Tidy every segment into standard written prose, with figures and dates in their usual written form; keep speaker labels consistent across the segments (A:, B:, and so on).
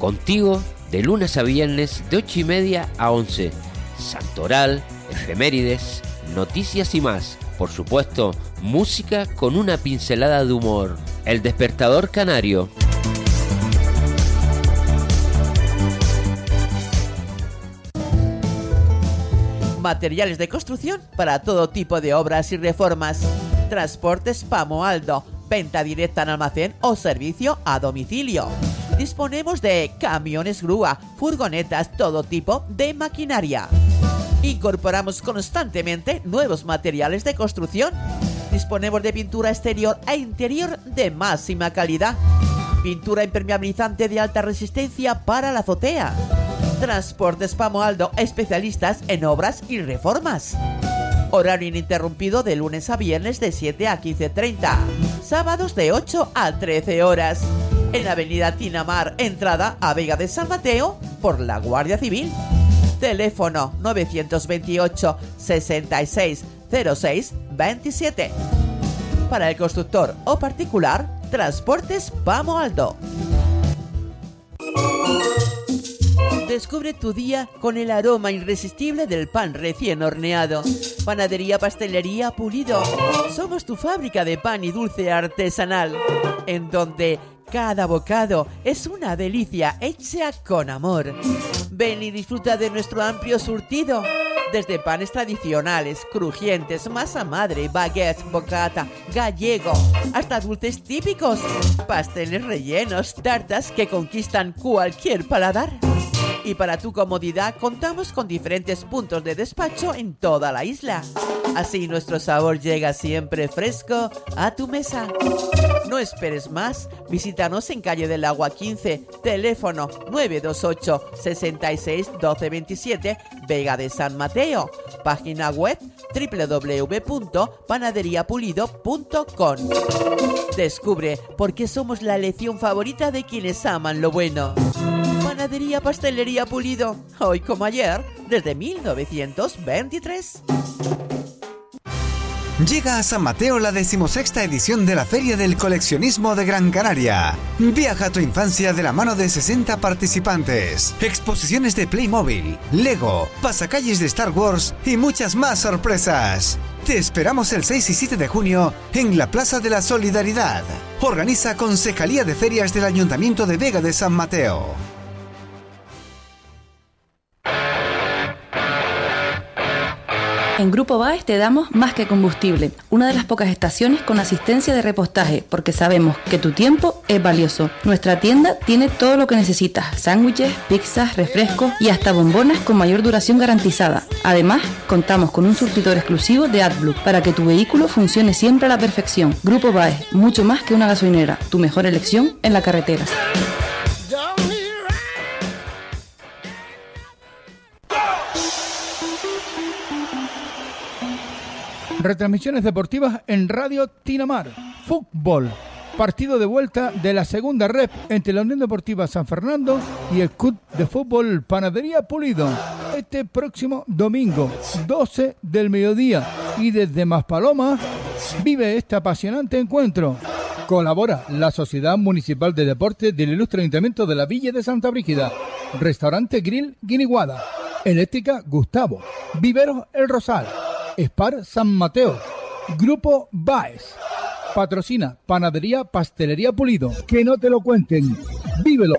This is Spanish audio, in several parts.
A: Contigo de lunes a viernes de 8:30 a 11. Santoral, efemérides, noticias y más. Por supuesto, música con una pincelada de humor. El Despertador Canario.
B: Materiales de construcción para todo tipo de obras y reformas. Transportes Pamoaldo. Venta directa en almacén o servicio a domicilio. Disponemos de camiones grúa, furgonetas, todo tipo de maquinaria. Incorporamos constantemente nuevos materiales de construcción. Disponemos de pintura exterior e interior de máxima calidad. Pintura impermeabilizante de alta resistencia para la azotea. Transportes Pamoaldo, especialistas en obras y reformas. Horario ininterrumpido de lunes a viernes de 7 a 15:30. Sábados de 8 a 13 horas. En Avenida Tinamar, entrada a Vega de San Mateo, por la Guardia Civil. Teléfono 928 66 06 27. Para el constructor o particular, Transportes Pamoaldo. Descubre tu día con el aroma irresistible del pan recién horneado. Panadería Pastelería Pulido. Somos tu fábrica de pan y dulce artesanal, en donde cada bocado es una delicia hecha con amor. Ven y disfruta de nuestro amplio surtido. Desde panes tradicionales, crujientes, masa madre, baguettes, bocata, gallego, hasta dulces típicos, pasteles rellenos, tartas que conquistan cualquier paladar. Y para tu comodidad contamos con diferentes puntos de despacho en toda la isla. Así nuestro sabor llega siempre fresco a tu mesa. No esperes más, visítanos en Calle del Agua 15, teléfono 928 66 12 27, Vega de San Mateo. Página web www.panaderiapulido.com. Descubre por qué somos la elección favorita de quienes aman lo bueno. Panadería Pastelería Pulido, hoy como ayer, desde 1923.
C: Llega a San Mateo la 16ª edición de la Feria del Coleccionismo de Gran Canaria. Viaja a tu infancia de la mano de 60 participantes. Exposiciones de Playmobil, Lego, pasacalles de Star Wars y muchas más sorpresas. Te esperamos el 6 y 7 de junio en la Plaza de la Solidaridad. Organiza Concejalía de Ferias del Ayuntamiento de Vega de San Mateo.
D: En Grupo Baes te damos más que combustible, una de las pocas estaciones con asistencia de repostaje, porque sabemos que tu tiempo es valioso. Nuestra tienda tiene todo lo que necesitas: sándwiches, pizzas, refrescos y hasta bombonas con mayor duración garantizada. Además, contamos con un surtidor exclusivo de AdBlue para que tu vehículo funcione siempre a la perfección. Grupo Baes, mucho más que una gasolinera, tu mejor elección en la carretera.
E: Retransmisiones deportivas en Radio Tinamar. Fútbol. Partido de vuelta de la segunda rep entre la Unión Deportiva San Fernando y el Club de Fútbol Panadería Pulido. Este próximo domingo, 12 del mediodía. Y desde Maspalomas vive este apasionante encuentro. Colabora la Sociedad Municipal de Deportes del Ilustre Ayuntamiento de la Villa de Santa Brígida. Restaurante Grill Guiniguada. Eléctrica Gustavo. Viveros El Rosal. Spar San Mateo. Grupo Baes. Patrocina Panadería Pastelería Pulido. Que no te lo cuenten. Vívelo.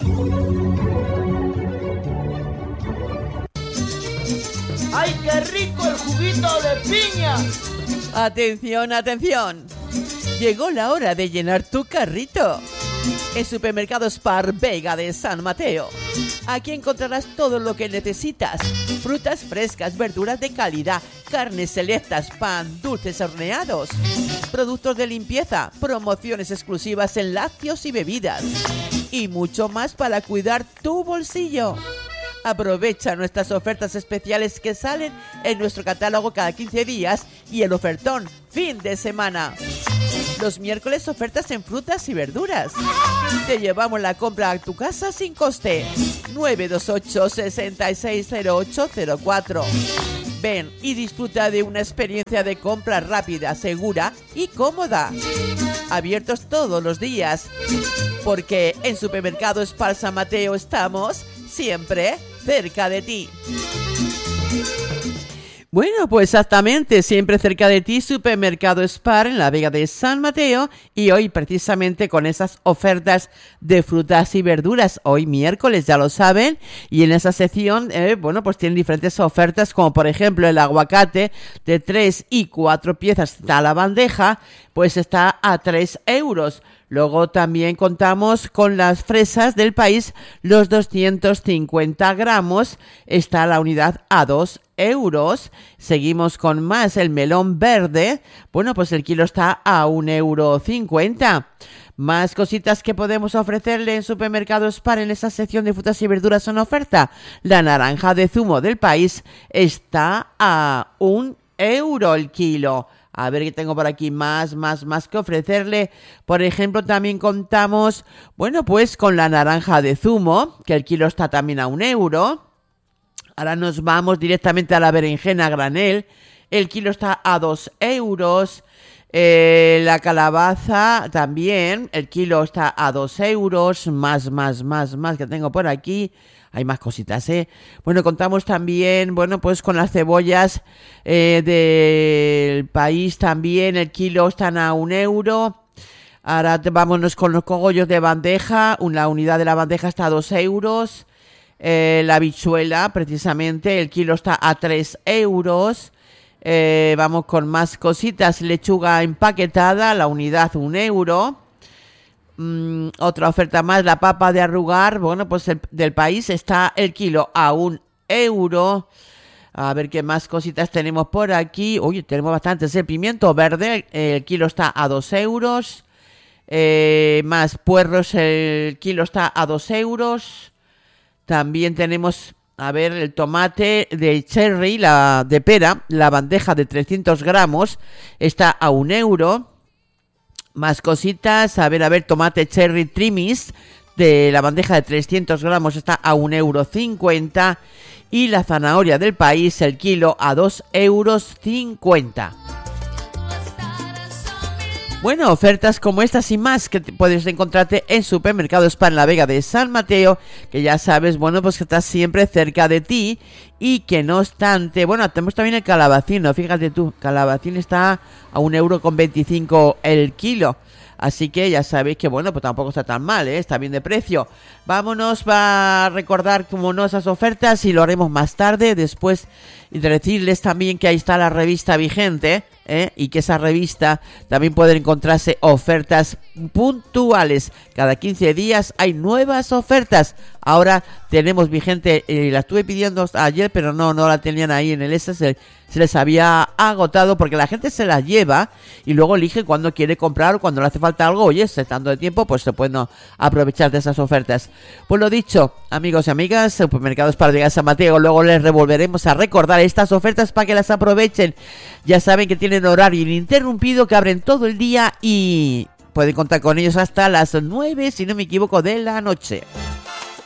B: ¡Ay, qué rico el juguito de piña! Atención, atención. Llegó la hora de llenar tu carrito. En Supermercado Spar Vega de San Mateo. Aquí encontrarás todo lo que necesitas: frutas frescas, verduras de calidad, carnes selectas, pan, dulces horneados, productos de limpieza, promociones exclusivas en lácteos y bebidas y mucho más para cuidar tu bolsillo. Aprovecha nuestras ofertas especiales que salen en nuestro catálogo cada 15 días y el ofertón fin de semana. Los miércoles ofertas en frutas y verduras. Te llevamos la compra a tu casa sin coste. 928 660804. Ven y disfruta de una experiencia de compra rápida, segura y cómoda. Abiertos todos los días. porque en Supermercado Spar San Mateo estamos siempre cerca de ti. Bueno, pues exactamente, siempre cerca de ti, Supermercado Spar en la Vega de San Mateo, y hoy precisamente con esas ofertas de frutas y verduras, hoy miércoles, ya lo saben, y en esa sección, bueno, pues tienen diferentes ofertas, como por ejemplo el aguacate de 3 y 4 piezas, está la bandeja, pues está a 3 euros. Luego también contamos con las fresas del país, los 250 gramos, está la unidad a 2 euros. Seguimos con más, el melón verde, bueno, pues el kilo está a 1,50 €. Más cositas que podemos ofrecerle en Supermercado Spar en esa sección de frutas y verduras en oferta. La naranja de zumo del país está a 1 € el kilo. A ver qué tengo por aquí más que ofrecerle. Por ejemplo, también contamos, bueno, pues con la naranja de zumo, que el kilo está también a 1 €. Ahora nos vamos directamente a la berenjena a granel. El kilo está a 2 euros. La calabaza también, el kilo está a 2 euros. Más que tengo por aquí. Hay más cositas, Bueno, contamos también, bueno, pues con las cebollas del país también. El kilo están a 1 €. Ahora vámonos con los cogollos de bandeja. La unidad de la bandeja está a 2 euros. La habichuela, precisamente, el kilo está a 3 euros. Vamos con más cositas. Lechuga empaquetada, la unidad 1 euro. Otra oferta más, la papa de arrugar, bueno, pues del país está el kilo a 1 euro. A ver qué más cositas tenemos por aquí. Uy, tenemos bastantes. El pimiento verde, el kilo está a 2 euros. Más puerros, el kilo está a 2 euros. También tenemos, a ver, el tomate de cherry, la de pera, la bandeja de 300 gramos, está a 1 euro. Más cositas, a ver, tomate cherry trimis de la bandeja de 300 gramos está a 1,50 €. Y la zanahoria del país, el kilo a 2,50 €. Bueno, ofertas como estas y más que puedes encontrarte en Supermercado Spar en la Vega de San Mateo, que ya sabes, bueno, pues que está siempre cerca de ti y que no obstante, bueno, tenemos también el calabacín, fíjate tú, calabacín está a 1,25 € el kilo. Así que ya sabéis que, bueno, pues tampoco está tan mal, está bien de precio. Vámonos, va a recordar, como no, esas ofertas y lo haremos más tarde, después, y de decirles también que ahí está la revista vigente, y que esa revista también pueden encontrarse ofertas puntuales. Cada 15 días hay nuevas ofertas. Ahora tenemos vigente, la estuve pidiendo ayer, pero no la tenían ahí en el se les había agotado porque la gente se las lleva y luego elige cuando quiere comprar o cuando le hace falta algo. Oye, estando de tiempo, pues se pueden aprovechar de esas ofertas. Pues lo dicho, amigos y amigas, Supermercados para llegar a San Mateo, luego les revolveremos a recordar estas ofertas para que las aprovechen. Ya saben que tienen horario ininterrumpido, que abren todo el día y pueden contar con ellos hasta las 9, si no me equivoco, de la noche.